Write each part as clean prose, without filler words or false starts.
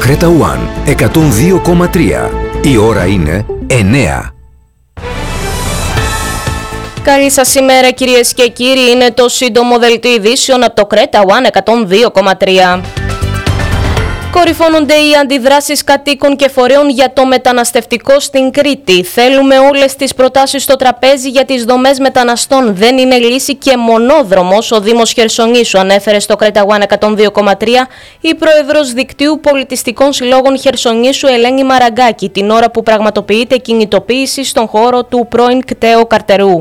Creta One 102,3. Η ώρα είναι 9. Καλή σας ημέρα κυρίες και κύριοι, είναι το σύντομο δελτίο ειδήσεων από το Creta One 102,3. Κορυφώνονται οι αντιδράσεις κατοίκων και φορέων για το μεταναστευτικό στην Κρήτη. Θέλουμε όλες τις προτάσεις στο τραπέζι για τις δομές μεταναστών. Δεν είναι λύση και μονόδρομος, ο Δήμος Χερσονήσου, ανέφερε στο Creta One 102,3 η πρόεδρος Δικτύου Πολιτιστικών Συλλόγων Χερσονήσου Ελένη Μαραγκάκη, την ώρα που πραγματοποιείται κινητοποίηση στον χώρο του πρώην κταίου Καρτερού.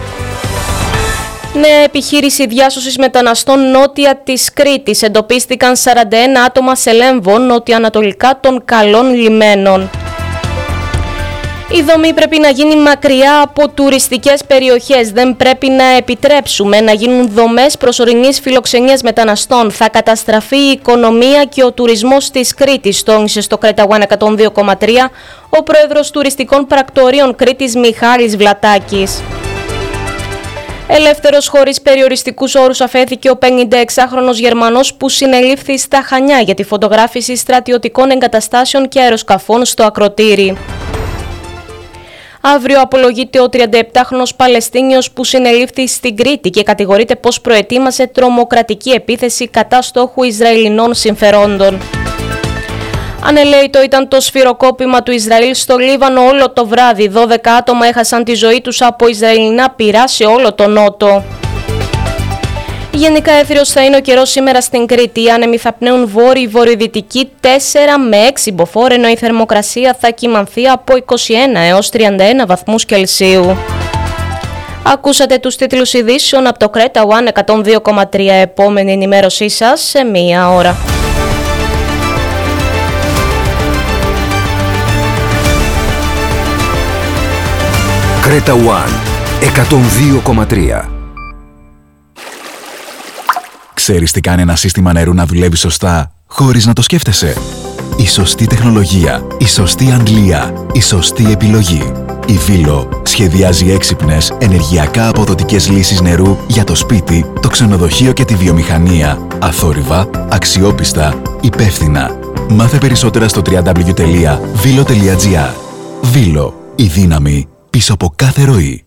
Νέα επιχείρηση διάσωσης μεταναστών νότια της Κρήτης. Εντοπίστηκαν 41 άτομα σε Λέμβο, νοτιοανατολικά των Καλών Λιμένων. Η δομή πρέπει να γίνει μακριά από τουριστικές περιοχές. Δεν πρέπει να επιτρέψουμε να γίνουν δομές προσωρινής φιλοξενίας μεταναστών. Θα καταστραφεί η οικονομία και ο τουρισμός της Κρήτης, τόνισε στο Creta One 102,3 ο πρόεδρος τουριστικών πρακτορείων Κρήτης Μιχάλης Βλατάκης. Ελεύθερος χωρίς περιοριστικούς όρους αφέθηκε ο 56χρονος Γερμανός που συνελήφθη στα Χανιά για τη φωτογράφηση στρατιωτικών εγκαταστάσεων και αεροσκαφών στο Ακροτήρι. Αύριο απολογείται ο 37χρονος Παλαιστίνιος που συνελήφθη στην Κρήτη και κατηγορείται πως προετοίμασε τρομοκρατική επίθεση κατά στόχου Ισραηλινών συμφερόντων. Ανελαίητο ήταν το σφυροκόπημα του Ισραήλ στο Λίβανο όλο το βράδυ. 12 άτομα έχασαν τη ζωή τους από Ισραηλινά πυρά σε όλο τον νότο. Γενικά έθριος θα είναι ο καιρός σήμερα στην Κρήτη. Οι άνεμοι θα πνέουν βόρειο-βορειοδυτική 4 με 6 μποφόρ, ενώ η θερμοκρασία θα κυμανθεί από 21 έως 31 βαθμούς Κελσίου. Ακούσατε τους τίτλους ειδήσεων από το Creta One 102,3. Επόμενη ενημέρωσή σας σε μία ώρα. Creta One 102,3. Ξέρεις τι κάνει ένα σύστημα νερού να δουλεύει σωστά, χωρίς να το σκέφτεσαι? Η σωστή τεχνολογία, η σωστή αντλία, η σωστή επιλογή. Η Vilo σχεδιάζει έξυπνες, ενεργειακά αποδοτικές λύσεις νερού για το σπίτι, το ξενοδοχείο και τη βιομηχανία. Αθόρυβα, αξιόπιστα, υπεύθυνα. Μάθε περισσότερα στο www.vilo.gr. Vilo, η δύναμη πίσω από κάθε ροή.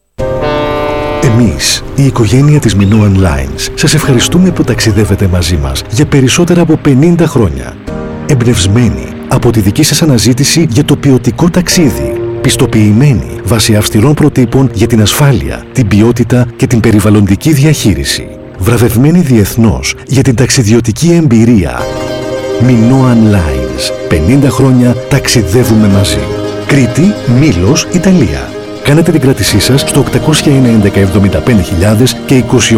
Εμείς, η οικογένεια της Minoan Lines, σας ευχαριστούμε που ταξιδεύετε μαζί μας για περισσότερα από 50 χρόνια. Εμπνευσμένοι από τη δική σας αναζήτηση για το ποιοτικό ταξίδι. Πιστοποιημένοι βάσει αυστηρών προτύπων για την ασφάλεια, την ποιότητα και την περιβαλλοντική διαχείριση. Βραβευμένοι διεθνώς για την ταξιδιωτική εμπειρία. Minoan Lines. 50 χρόνια ταξιδεύουμε μαζί. Κρήτη, Μήλος, Ιταλία. Κάνετε την κράτησή σας στο 809-11-75.000 και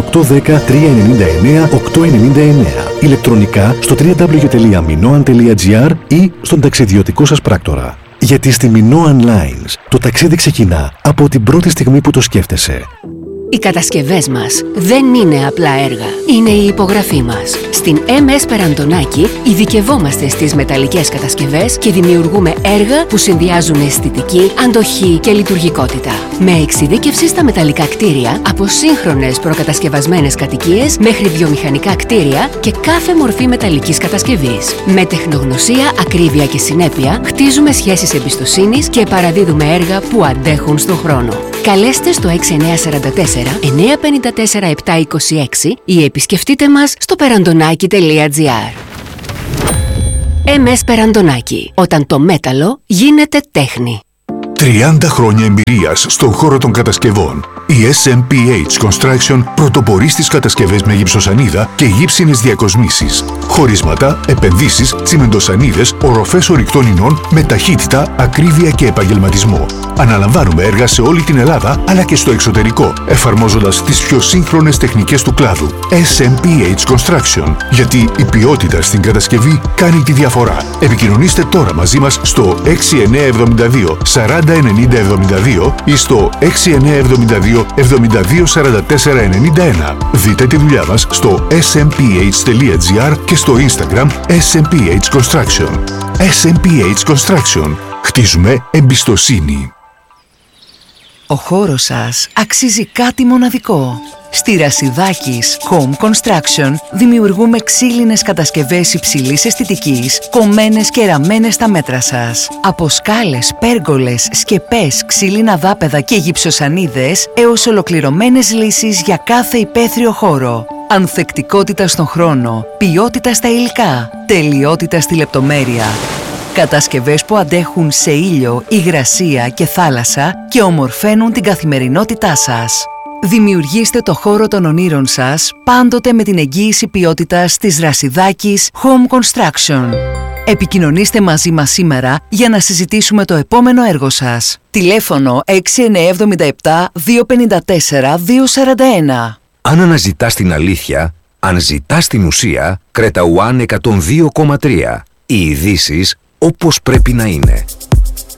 2810-399-899. Ηλεκτρονικά στο www.minoan.gr ή στον ταξιδιωτικό σας πράκτορα. Γιατί στη Minoan Lines το ταξίδι ξεκινά από την πρώτη στιγμή που το σκέφτεσαι. Οι κατασκευές μας δεν είναι απλά έργα, είναι η υπογραφή μας. Στην MS Περαντονάκη ειδικευόμαστε στις μεταλλικές κατασκευές και δημιουργούμε έργα που συνδυάζουν αισθητική, αντοχή και λειτουργικότητα. Με εξειδίκευση στα μεταλλικά κτίρια, από σύγχρονες προκατασκευασμένες κατοικίες μέχρι βιομηχανικά κτίρια και κάθε μορφή μεταλλικής κατασκευής. Με τεχνογνωσία, ακρίβεια και συνέπεια, χτίζουμε σχέσεις εμπιστοσύνης και παραδίδουμε έργα που αντέχουν στον χρόνο. Καλέστε στο 6944-954-726 ή επισκεφτείτε μας στο perandonaki.gr. MS Περαντονάκη. Όταν το μέταλλο γίνεται τέχνη. 30 χρόνια εμπειρίας στον χώρο των κατασκευών. Η SMPH Construction πρωτοπορεί στις κατασκευές με γυψοσανίδα και γύψινες διακοσμήσεις. Χωρίσματα, επενδύσεις, τσιμεντοσανίδες, οροφές ορυκτών ινών με ταχύτητα, ακρίβεια και επαγγελματισμό. Αναλαμβάνουμε έργα σε όλη την Ελλάδα αλλά και στο εξωτερικό, εφαρμόζοντας τις πιο σύγχρονες τεχνικές του κλάδου. SMPH Construction. Γιατί η ποιότητα στην κατασκευή κάνει τη διαφορά. Επικοινωνήστε τώρα μαζί μας στο 6972 409072 ή στο 6972 724491. Δείτε τη δουλειά μας στο smph.gr και στο Instagram SMPH Construction. SMPH Construction. Χτίζουμε εμπιστοσύνη. Ο χώρος σας αξίζει κάτι μοναδικό. Στη Ρασιδάκης Home Construction δημιουργούμε ξύλινες κατασκευές υψηλής αισθητικής, κομμένες και ραμμένες στα μέτρα σας. Από σκάλες, πέργολες, σκεπές, ξύλινα δάπεδα και γυψοσανίδες έως ολοκληρωμένες λύσεις για κάθε υπαίθριο χώρο. Ανθεκτικότητα στον χρόνο, ποιότητα στα υλικά, τελειότητα στη λεπτομέρεια. Κατασκευές που αντέχουν σε ήλιο, υγρασία και θάλασσα και ομορφαίνουν την καθημερινότητά σας. Δημιουργήστε το χώρο των ονείρων σας πάντοτε με την εγγύηση ποιότητας της Ρασιδάκης Home Construction. Επικοινωνήστε μαζί μας σήμερα για να συζητήσουμε το επόμενο έργο σας. Τηλέφωνο 6977 254 241. Αν αναζητάς την αλήθεια, αν ζητάς την ουσία, Creta One 102,3. Οι ειδήσεις όπως πρέπει να είναι.